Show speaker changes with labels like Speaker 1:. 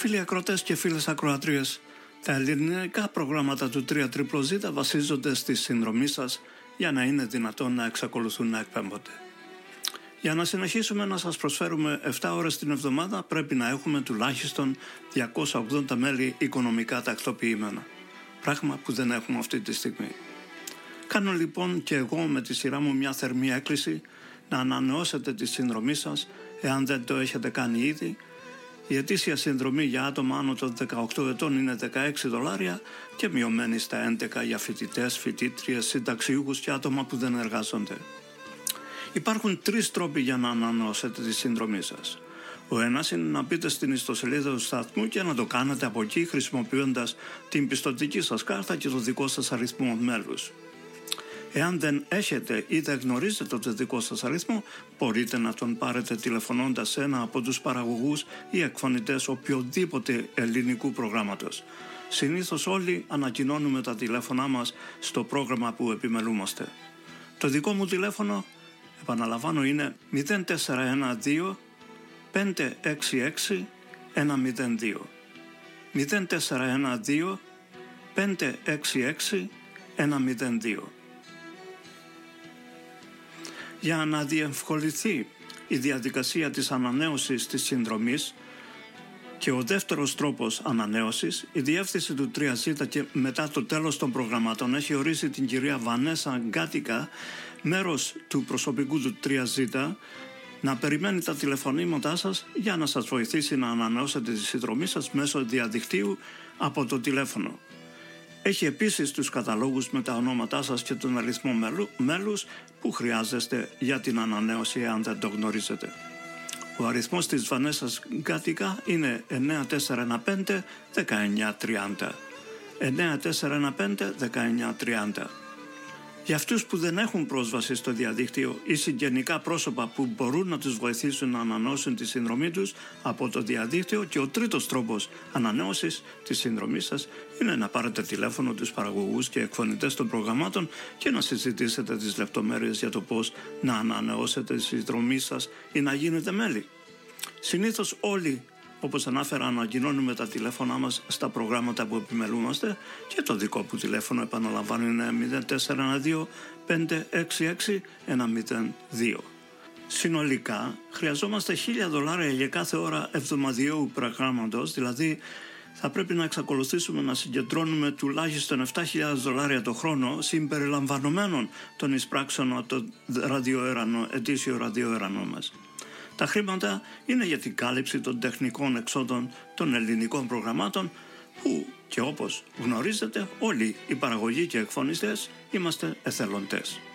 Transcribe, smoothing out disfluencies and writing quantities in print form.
Speaker 1: Φίλοι ακροατές και φίλες ακροατρίες, τα ελληνικά προγράμματα του 3ZZZ βασίζονται στη συνδρομή σας για να είναι δυνατόν να εξακολουθούν να εκπέμπονται. Για να συνεχίσουμε να σας προσφέρουμε 7 ώρες την εβδομάδα πρέπει να έχουμε τουλάχιστον 280 μέλη οικονομικά τακτοποιημένα. Πράγμα που δεν έχουμε αυτή τη στιγμή. Κάνω λοιπόν και εγώ με τη σειρά μου μια θερμή έκκληση να ανανεώσετε τη συνδρομή σας εάν δεν το έχετε κάνει ήδη. Η ετήσια συνδρομή για άτομα άνω των 18 ετών είναι $16 και μειωμένη στα 11 για φοιτητές, φοιτήτριες, συνταξιούχους και άτομα που δεν εργάζονται. Υπάρχουν 3 τρόποι για να ανανεώσετε τη συνδρομή σας. Ο ένας είναι να μπείτε στην ιστοσελίδα του σταθμού και να το κάνετε από εκεί χρησιμοποιώντας την πιστωτική σας κάρτα και το δικό σας αριθμό μέλους. Εάν δεν έχετε ή δεν γνωρίζετε το δικό σας αριθμό, μπορείτε να τον πάρετε τηλεφωνώντας σε ένα από τους παραγωγούς ή εκφωνητές οποιοδήποτε ελληνικού προγράμματος. Συνήθως όλοι ανακοινώνουμε τα τηλέφωνά μας στο πρόγραμμα που επιμελούμαστε. Το δικό μου τηλέφωνο, επαναλαμβάνω, είναι 0412 566 102. 0412 566 102. Για να διευκολυνθεί η διαδικασία της ανανέωσης της συνδρομής και ο δεύτερος τρόπος ανανέωσης, η διεύθυνση του 3Z και μετά το τέλος των προγραμμάτων έχει ορίσει την κυρία Βανέσα Γκάτικα, μέρος του προσωπικού του 3Z, να περιμένει τα τηλεφωνήματά σας για να σας βοηθήσει να ανανεώσετε τη συνδρομή σας μέσω διαδικτύου από το τηλέφωνο. Έχει επίσης τους καταλόγους με τα ονόματά σας και τον αριθμό μέλους που χρειάζεστε για την ανανέωση αν δεν το γνωρίζετε. Ο αριθμός της Βανέσας Γκάτικα είναι 9415 1930. 9415 1930. Για αυτούς που δεν έχουν πρόσβαση στο διαδίκτυο ή συγγενικά πρόσωπα που μπορούν να τους βοηθήσουν να ανανεώσουν τη συνδρομή τους από το διαδίκτυο, και ο τρίτος τρόπος ανανέωσης της συνδρομής σας είναι να πάρετε τηλέφωνο τους παραγωγούς και εκφωνητές των προγραμμάτων και να συζητήσετε τις λεπτομέρειες για το πώς να ανανεώσετε τη συνδρομή σας ή να γίνετε μέλη. Συνήθως όλοι, όπως ανάφερα, ανακοινώνουμε τα τηλέφωνά μας στα προγράμματα που επιμελούμαστε και το δικό που τηλέφωνο, επαναλαμβάνω, είναι 0412 566 102. Συνολικά χρειαζόμαστε $1,000 για κάθε ώρα εβδομαδιαίου προγράμματος, δηλαδή θα πρέπει να εξακολουθήσουμε να συγκεντρώνουμε τουλάχιστον $7,000 το χρόνο συμπεριλαμβανομένων των εισπράξεων από το ετήσιο ραδιοερανό μας. Τα χρήματα είναι για την κάλυψη των τεχνικών εξόδων των ελληνικών προγραμμάτων που, και όπως γνωρίζετε, όλοι οι παραγωγοί και εκφωνιστές είμαστε εθελοντές.